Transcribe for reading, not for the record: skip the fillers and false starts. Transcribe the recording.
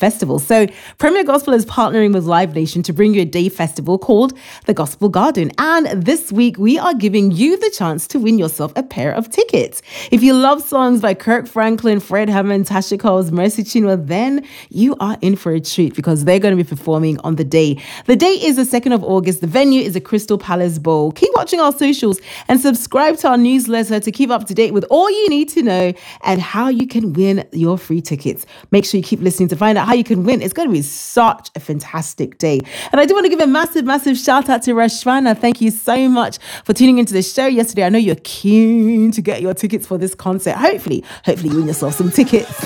festival. So Premier Gospel is partnering with Live Nation to bring you a day festival called the Gospel Garden. And this week, we are giving you the chance to win yourself a pair of tickets. If you love songs by Kirk Franklin, Fred Hammond, Tasha Coles, Mercy Chinua, then you are in for a treat because they're going to be performing on the day. The date is the 2nd of August. The venue is the Crystal Palace Bowl. Keep watching our socials and subscribe to our newsletter to keep up to date with all you need to know and how you can win your free tickets. Make sure you keep listening to find out how you can win. It's going to be such a fantastic day. And I do want to give a massive shout out to Rashwana. Thank you so much for tuning into the show yesterday. I know you're keen to get your tickets for this concert. Hopefully you win yourself some tickets.